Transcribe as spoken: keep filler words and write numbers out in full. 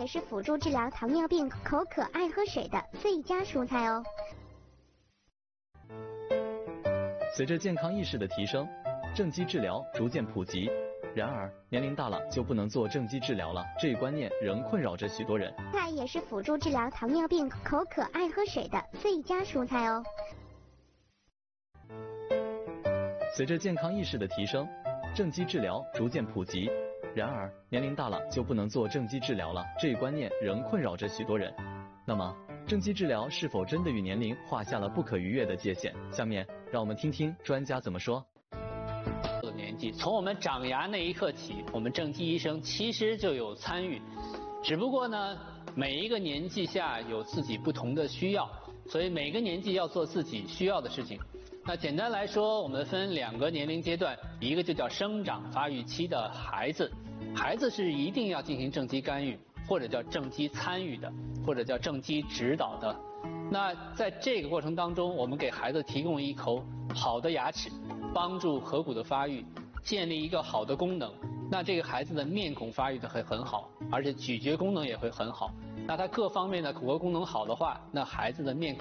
也是辅助治疗糖尿病、口渴爱喝水的最佳蔬菜哦。 随着健康意识的提升，正畸治疗逐渐普及。然而，年龄大了就不能做正畸治疗了，这一观念仍困扰着许多人。 菜也是辅助治疗糖尿病、口渴爱喝水的最佳蔬菜哦。 随着健康意识的提升，正畸治疗逐渐普及。然而，年龄大了就不能做正畸治疗了，这一观念仍困扰着许多人。那么，正畸治疗是否真的与年龄画下了不可逾越的界限？下面让我们听听专家怎么说。 年纪，从我们长牙那一刻起，我们正畸医生其实就有参与，只不过呢，每一个年纪下有自己不同的需要，所以每个年纪要做自己需要的事情。那简单来说，我们分两个年龄阶段，一个就叫生长发育期的孩子，孩子是一定要进行正畸干预，或者叫正畸参与的，或者叫正畸指导的。那在这个过程当中，我们给孩子提供一口好的牙齿，帮助颌骨的发育，建立一个好的功能。那这个孩子的面孔发育的会很好，而且咀嚼功能也会很好。那他各方面的口颌功能好的话，那孩子的面孔